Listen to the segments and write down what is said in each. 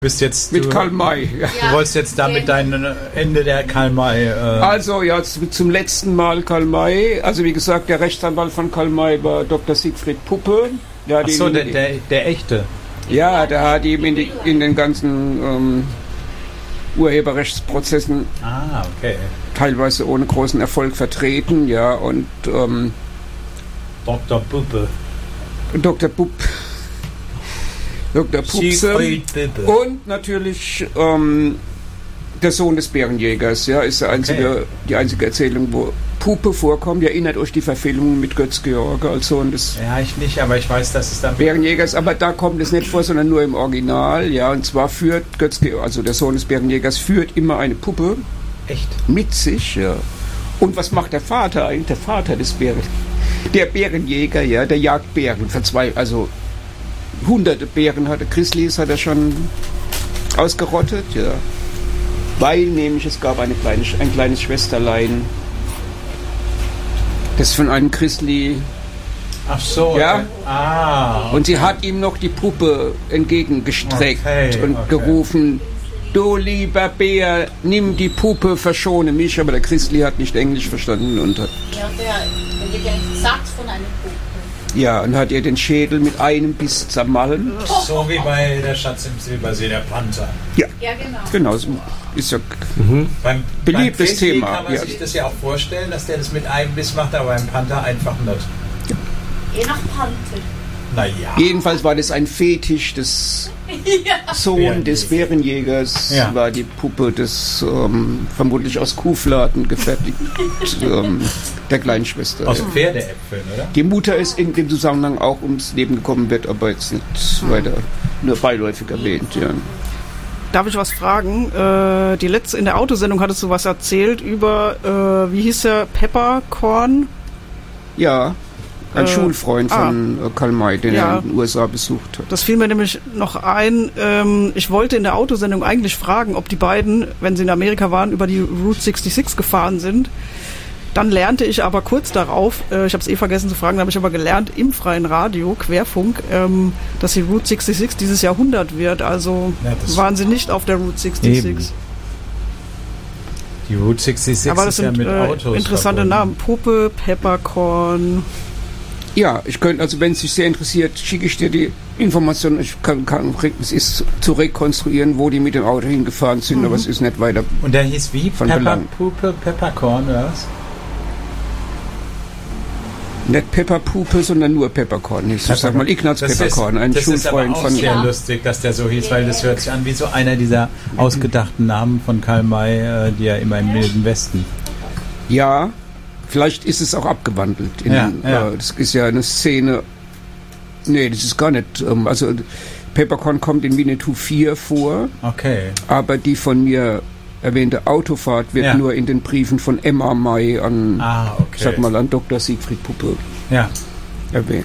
Bist jetzt mit Karl May. Du wolltest jetzt damit dein Ende der Karl May. Also ja, zum letzten Mal Karl May. Also wie gesagt, der Rechtsanwalt von Karl May war Dr. Siegfried Puppe. Ach so, der echte. Ja, der hat ihm in den ganzen Urheberrechtsprozessen teilweise ohne großen Erfolg vertreten. Ja, und Dr. Puppe. Dr. Pupse und natürlich der Sohn des Bärenjägers, ja, ist die einzige Erzählung, wo Puppe vorkommt. Ihr erinnert euch die Verfilmung mit Götz George als Sohn des... Ja, ich nicht, aber ich weiß, dass es dann... Bärenjägers, aber da kommt es nicht vor, sondern nur im Original, ja, und zwar führt Götz George, also der Sohn des Bärenjägers, führt immer eine Puppe mit sich, ja. Und was macht der Vater eigentlich? Der Vater des der Bärenjäger, ja, der jagt Bären, also hunderte Bären Grizzlies hat er schon ausgerottet, ja. Weil nämlich es gab ein kleines Schwesterlein, das von einem Grizzly. Ach so. Ja. Okay. Und sie hat ihm noch die Puppe entgegengestreckt und gerufen: Du lieber Bär, nimm die Puppe, verschone mich. Aber der Grizzly hat nicht Englisch verstanden und hat. Ja, der wird ja gesagt von einer Puppe. Ja, und hat ihr den Schädel mit einem Biss zermalmen. So wie bei der Schatz im Silbersee, der Panther. Ja, genau. Genau, so ist ja beim beliebtes Grizzly Thema. Kann man sich das ja auch vorstellen, dass der das mit einem Biss macht, aber beim Panther einfach nicht. Je nach Panther. Naja. Jedenfalls war das ein Fetisch des Sohn des Bärenjägers, war die Puppe des vermutlich aus Kuhfladen gefertigt, der kleinen Schwester. Aus Pferdeäpfeln, oder? Die Mutter ist in dem Zusammenhang auch ums Leben gekommen, wird aber jetzt nicht weiter, nur beiläufig erwähnt. Ja. Darf ich was fragen? In der Autosendung hattest du was erzählt über, wie hieß der, Peppercorn? Ja. Ein Schulfreund von Karl May, den er in den USA besucht hat. Das fiel mir nämlich noch ein. Ich wollte in der Autosendung eigentlich fragen, ob die beiden, wenn sie in Amerika waren, über die Route 66 gefahren sind. Dann lernte ich aber kurz darauf, ich habe es vergessen zu fragen, habe ich aber gelernt im freien Radio, Querfunk, dass die Route 66 dieses Jahr 100 wird. Also waren sie nicht auf der Route 66. Eben. Die Route 66 aber das sind mit Autos interessante Namen. Puppe, Peppercorn. Ja, ich könnte, also wenn es dich sehr interessiert, schicke ich dir die Informationen. Ich kann es ist zu rekonstruieren, wo die mit dem Auto hingefahren sind, aber es ist nicht weiter. Und der hieß wie? Von Belang. Peppercorn, oder was? Nicht Pepperpuppe, sondern nur Peppercorn. Ich sag mal Ignaz Peppercorn, ein Schulfreund von... Das ist sehr lustig, dass der so hieß, weil das hört sich an wie so einer dieser ausgedachten Namen von Karl May, die ja immer im Wilden Westen. Ja, vielleicht ist es auch abgewandelt. Das ist ja eine Szene... Nee, das ist gar nicht... Also Peppercorn kommt in Winnetou 4 vor. Okay. Aber die von mir erwähnte Autofahrt wird nur in den Briefen von Emma May an, sag mal, an Dr. Siegfried Puppe erwähnt.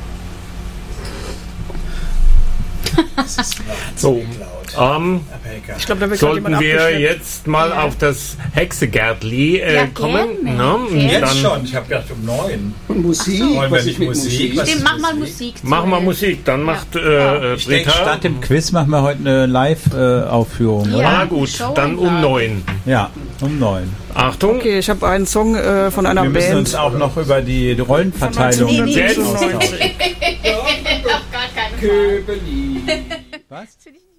Das ist so. Ich glaub, da wird sollten wir jetzt mal auf das Hexegärtli kommen? Jetzt schon, ich habe gedacht um 9. Und Musik? Wollen wir nicht Musik? Mach mal Musik. Machen wir Musik, dann macht Ich denke, statt dem Quiz machen wir heute eine Live-Aufführung, oder? Ja, gut, dann um 9. Ja, um 9. Achtung. Okay, ich habe einen Song von einer Band. Wir müssen uns auch noch über die Rollenverteilung austauschen. Auf gar keinen Fall. Köbeli. Was?